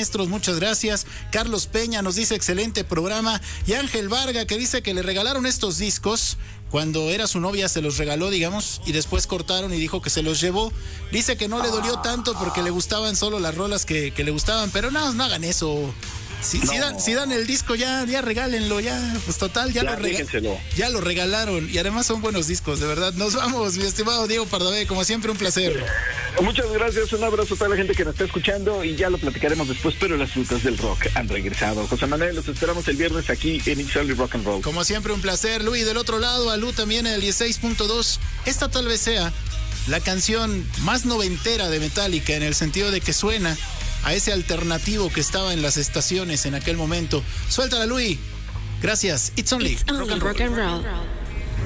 maestros, muchas gracias. Carlos Peña nos dice excelente programa. Y Ángel Varga, que dice que le regalaron estos discos cuando era su novia, se los regaló, digamos, y después cortaron y dijo que se los llevó. Dice que no le dolió tanto porque le gustaban solo las rolas que le gustaban, pero no hagan eso. Si dan el disco, ya regálenlo, ya, pues total, ya lo regalaron, y además son buenos discos, de verdad. Nos vamos, mi estimado Diego Pardavé, como siempre, un placer. Muchas gracias, un abrazo a toda la gente que nos está escuchando, y ya lo platicaremos después, pero las frutas del rock han regresado. José Manuel, los esperamos el viernes aquí en It's Only Rock and Roll. Como siempre, un placer, Luis. Del otro lado, a Lu también en el 16.2. Esta tal vez sea la canción más noventera de Metallica, en el sentido de que suena a ese alternativo que estaba en las estaciones en aquel momento. Suéltala, Luis. Gracias. It's only rock and roll.